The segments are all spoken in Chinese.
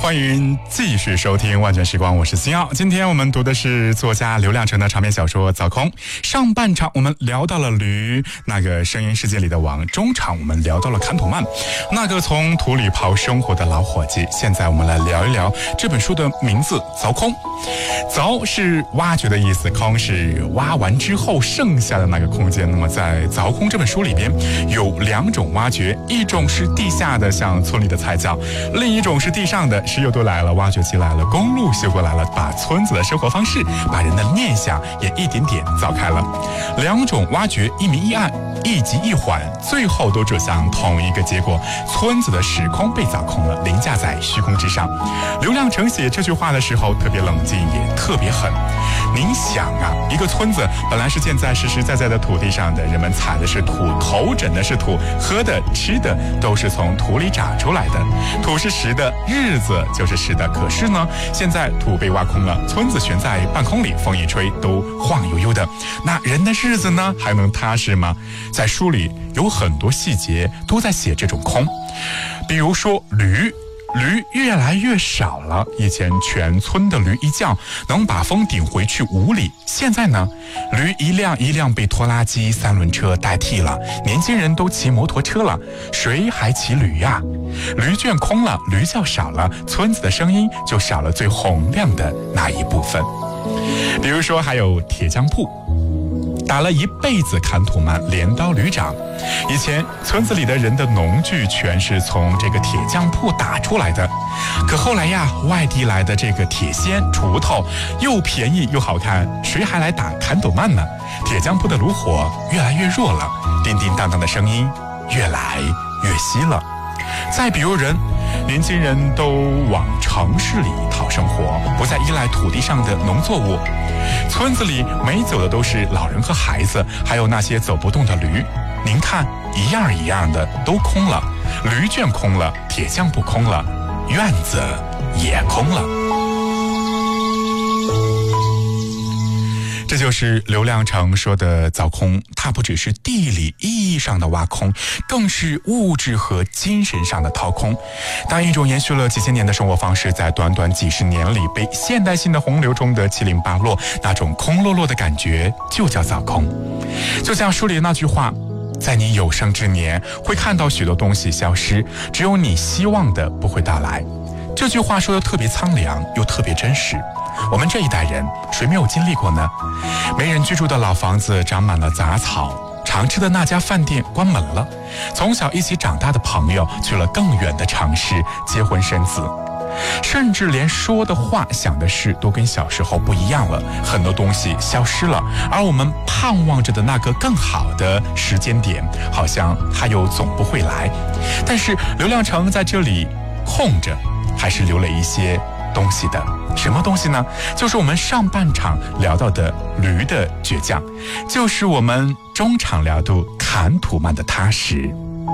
欢迎继续收听万卷时光，我是星耀。今天我们读的是作家刘亮程的长篇小说《凿空》。上半场我们聊到了驴，那个声音世界里的王；中场我们聊到了坎土曼，那个从土里刨生活的老伙计。现在我们来聊一聊这本书的名字《凿空》。凿是挖掘的意思，空是挖完之后剩下的那个空间。那么在《凿空》这本书里边有两种挖掘，一种是地下的，像村里的菜窖；另一种是地上的，石油都来了，挖掘机来了，公路修过来了，把村子的生活方式，把人的念想也一点点凿开了。两种挖掘一明一暗，一急一缓，最后都指向同一个结果：村子的时空被凿空了，凌驾在虚空之上。刘亮程写这句话的时候特别冷静，也特别狠。您想啊，一个村子本来是建在实实在在的土地上的，人们踩的是土，头枕的是土，喝的吃的都是从土里长出来的，土是实的，日子就是实的。可是呢，现在土被挖空了，村子悬在半空里，风一吹都晃悠悠的，那人的日子呢还能踏实吗？在书里有很多细节都在写这种空，比如说驴越来越少了，以前全村的驴一叫能把风顶回去5里，现在呢，驴一辆一辆被拖拉机、三轮车代替了，年轻人都骑摩托车了，谁还骑驴呀？驴圈空了，驴叫少了，村子的声音就少了最洪亮的那一部分。比如说还有铁匠铺，打了一辈子坎土曼，镰刀驴掌。以前村子里的人的农具全是从这个铁匠铺打出来的，可后来呀，外地来的这个铁锨、锄头又便宜又好看，谁还来打坎土曼呢？铁匠铺的炉火越来越弱了，叮叮当当的声音越来越稀了。再比如年轻人都往城市里讨生活，不再依赖土地上的农作物，村子里没走的都是老人和孩子，还有那些走不动的驴。您看，一样一样的都空了，驴圈空了，铁匠铺空了，院子也空了。这就是刘亮程说的凿空，它不只是地理意义上的挖空，更是物质和精神上的掏空。当一种延续了几千年的生活方式在短短几十年里被现代性的洪流冲得七零八落，那种空落落的感觉就叫凿空。就像书里那句话，在你有生之年会看到许多东西消失，只有你希望的不会到来。这句话说的特别苍凉又特别真实。我们这一代人谁没有经历过呢？没人居住的老房子长满了杂草，常吃的那家饭店关门了，从小一起长大的朋友去了更远的城市结婚生子，甚至连说的话想的事都跟小时候不一样了，很多东西消失了，而我们盼望着的那个更好的时间点好像它又总不会来。但是刘亮程在这里空着，还是留了一些东西的。什么东西呢？就是我们上半场聊到的驴的倔强，就是我们中场聊到坎土曼的踏实。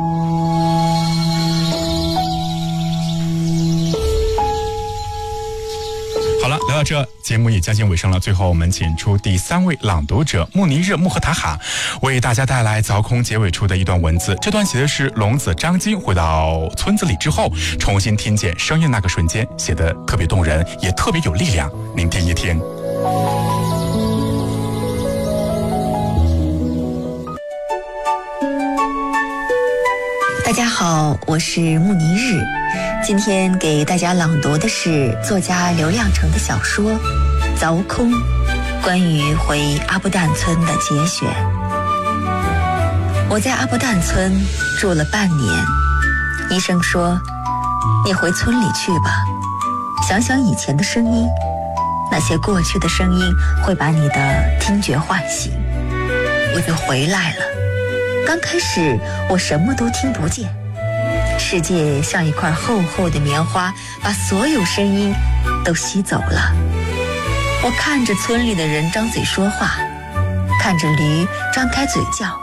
好了，聊到这，节目也将近尾声了。最后，我们请出第3位朗读者穆尼日·穆赫塔哈，为大家带来凿空结尾处的一段文字。这段写的是龙子张晶回到村子里之后，重新听见声音那个瞬间，写得特别动人，也特别有力量。您听一听。 大家好，我是穆尼日，今天给大家朗读的是作家刘亮程的小说《凿空》，关于回阿布旦村的节选。我在阿布旦村住了半年，医生说，你回村里去吧，想想以前的声音，那些过去的声音会把你的听觉唤醒。我就回来了。刚开始我什么都听不见，世界像一块厚厚的棉花，把所有声音都吸走了。我看着村里的人张嘴说话，看着驴张开嘴叫，